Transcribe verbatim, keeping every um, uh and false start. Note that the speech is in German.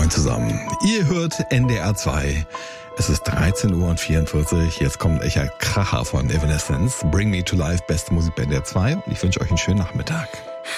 Moin zusammen. Ihr hört N D R zwei. Es ist dreizehn Uhr und vierundvierzig. Jetzt kommt ein echter Kracher von Evanescence. Bring Me to Life, beste Musik bei N D R zwei. Und ich wünsche euch einen schönen Nachmittag.